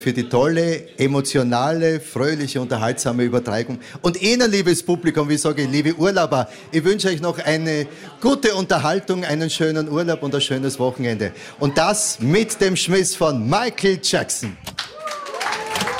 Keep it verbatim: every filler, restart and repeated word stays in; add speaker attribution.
Speaker 1: für die tolle, emotionale, fröhliche, unterhaltsame Übertragung. Und Ihnen, liebes Publikum, wie sage ich, liebe Urlauber, ich wünsche euch noch eine gute Unterhaltung, einen schönen Urlaub und ein schönes Wochenende. Und das mit dem Schmiss von Michael Jackson.